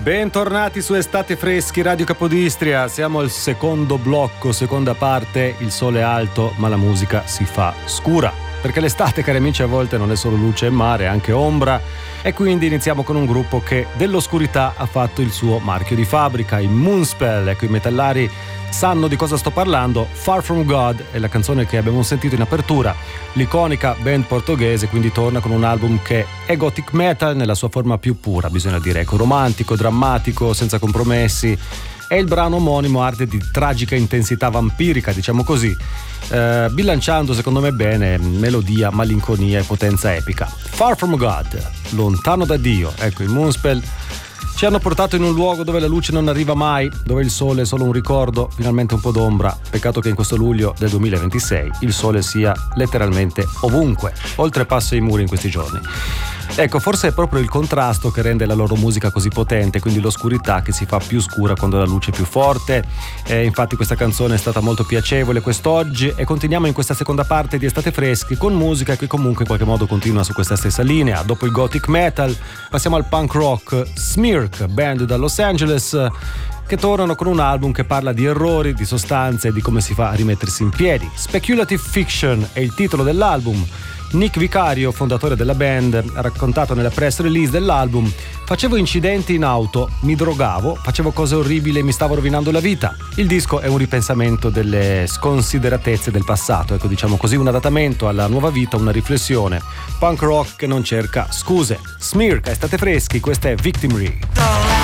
Bentornati su Estate Freschi, Radio Capodistria. Siamo al secondo blocco, seconda parte. Il sole è alto, ma la musica si fa scura. Perché l'estate, cari amici, a volte non è solo luce e mare, è anche ombra. E quindi iniziamo con un gruppo che dell'oscurità ha fatto il suo marchio di fabbrica, i Moonspell. Ecco, i metallari sanno di cosa sto parlando. Far From God è la canzone che abbiamo sentito in apertura. L'iconica band portoghese quindi torna con un album che è gothic metal nella sua forma più pura, bisogna dire, ecco, romantico, drammatico, senza compromessi. E il brano omonimo arte di tragica intensità vampirica, diciamo così, bilanciando secondo me bene melodia, malinconia e potenza epica. Far From God, lontano da Dio. Ecco, i Moonspell ci hanno portato in un luogo dove la luce non arriva mai, dove il sole è solo un ricordo, finalmente un po' d'ombra. Peccato che in questo luglio del 2026 il sole sia letteralmente ovunque, oltrepassa i muri in questi giorni. Ecco, forse è proprio il contrasto che rende la loro musica così potente, quindi l'oscurità che si fa più scura quando la luce è più forte. Infatti questa canzone è stata molto piacevole quest'oggi e continuiamo in questa seconda parte di Estate Freschi con musica che comunque in qualche modo continua su questa stessa linea. Dopo il gothic metal passiamo al punk rock. Smirk, band da Los Angeles, che tornano con un album che parla di errori, di sostanze e di come si fa a rimettersi in piedi. Speculative Fiction è il titolo dell'album. Nick Vicario, fondatore della band, ha raccontato nella press release dell'album: facevo incidenti in auto, mi drogavo, facevo cose orribili e mi stavo rovinando la vita. Il disco è un ripensamento delle sconsideratezze del passato, ecco, diciamo così, un adattamento alla nuova vita, una riflessione. Punk rock che non cerca scuse. Smirk, Estate Freschi, questa è Victimry.